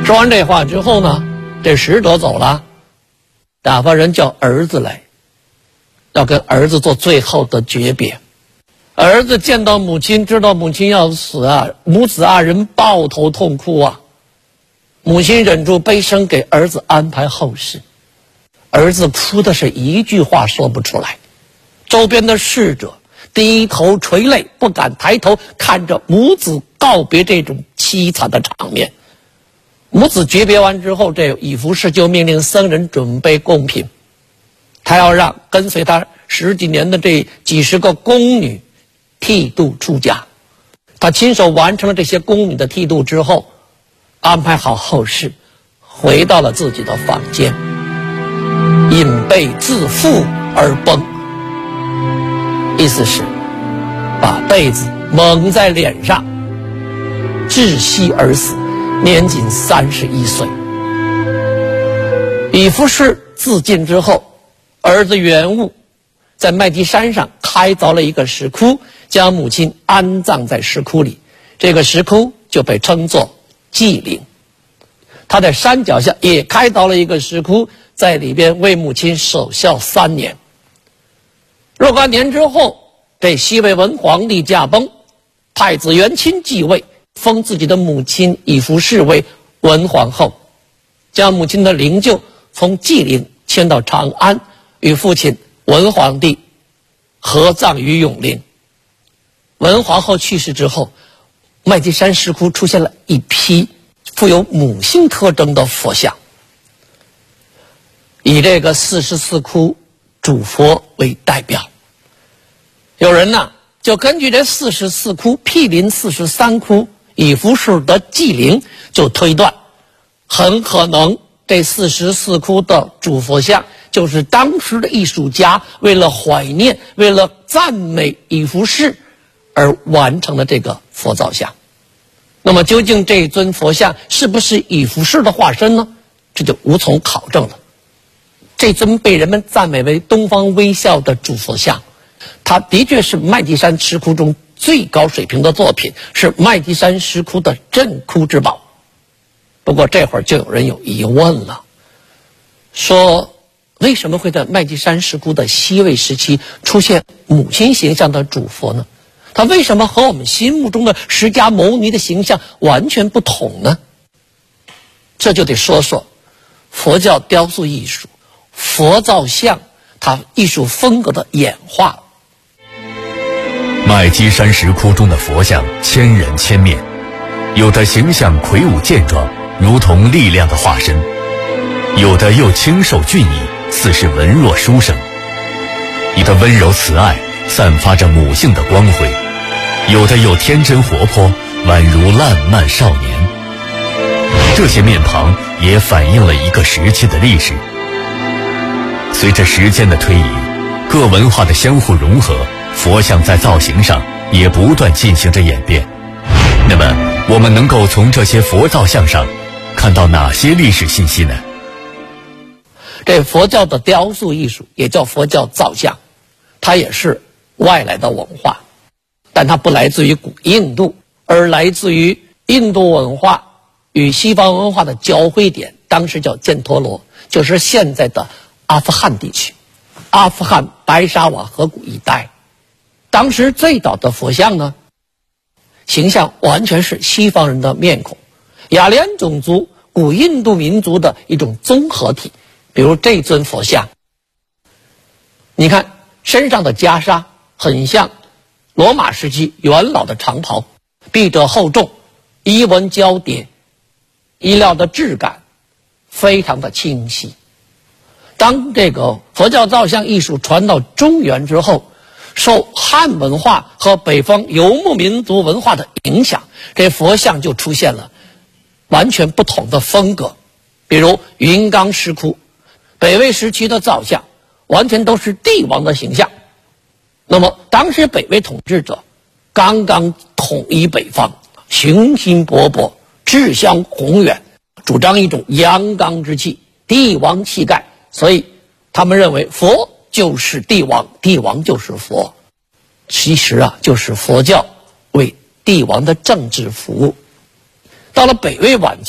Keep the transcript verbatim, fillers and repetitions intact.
说完这话之后呢，这使者走了，打发人叫儿子来，要跟儿子做最后的诀别。儿子见到母亲，知道母亲要死啊，母子二人抱头痛哭啊。母亲忍住悲声，给儿子安排后事。儿子哭的是一句话说不出来。周边的侍者低头垂泪，不敢抬头看着母子告别这种凄惨的场面。母子诀别完之后，这以弗士就命令僧人准备贡品，他要让跟随他十几年的这几十个宫女剃度出家。他亲手完成了这些宫女的剃度之后，安排好后事，回到了自己的房间，因被自负而崩，意思是把被子蒙在脸上，窒息而死，年仅三十一岁。以弗士自尽之后，儿子元悟在麦积山上开凿了一个石窟，将母亲安葬在石窟里，这个石窟就被称作祭陵。他在山脚下也开凿了一个石窟，在里边为母亲守孝三年。若干年之后，这西魏文皇帝驾崩，太子元钦继位，封自己的母亲以弗氏为文皇后，将母亲的灵柩从祭陵迁到长安，与父亲文皇帝合葬于永陵。文皇后去世之后，麦积山石窟出现了一批富有母性特征的佛像，以这个四十四窟主佛为代表。有人呢就根据这四十四窟毗邻四十三窟以弗氏的祭陵，就推断很可能这四十四窟的主佛像就是当时的艺术家为了怀念、为了赞美以弗氏而完成了这个佛造像。那么究竟这尊佛像是不是以弗氏的化身呢？这就无从考证了。这尊被人们赞美为东方微笑的主佛像，它的确是麦积山石窟中最高水平的作品，是麦积山石窟的镇窟之宝。不过这会儿就有人有疑问了，说为什么会在麦积山石窟的西魏时期出现母亲形象的主佛呢？它为什么和我们心目中的释迦牟尼的形象完全不同呢？这就得说说佛教雕塑艺术、佛造像它艺术风格的演化。 麦积山石窟中的佛像千人千面，有的形象魁梧健壮，如同力量的化身；有的又清瘦俊逸，似是文弱书生；有的温柔慈爱，散发着母性的光辉；有的又天真活泼，宛如烂漫少年。这些面庞也反映了一个时期的历史。随着时间的推移，各文化的相互融合，佛像在造型上也不断进行着演变。那么我们能够从这些佛造像上看到哪些历史信息呢？ 这佛教的雕塑艺术也叫佛教造像，它也是外来的文化，但它不来自于古印度，而来自于印度文化与西方文化的交汇点，当时叫犍陀罗，就是现在的阿富汗地区，阿富汗白沙瓦河谷一带。当时最早的佛像呢，形象完全是西方人的面孔，雅利安种族、古印度民族的一种综合体。比如这尊佛像，你看身上的袈裟很像罗马时期元老的长袍，臂胄厚重，衣纹交叠，衣料的质感非常的清晰。当这个佛教造像艺术传到中原之后，受汉文化和北方游牧民族文化的影响，这佛像就出现了完全不同的风格。比如云冈石窟，北魏时期的造像完全都是帝王的形象。那么当时北魏统治者刚刚统一北方，雄心勃勃，志向宏远，主张一种阳刚之气，帝王气概，所以他们认为佛就是帝王，帝王就是佛。其实啊，就是佛教为帝王的政治服务。到了北魏晚期，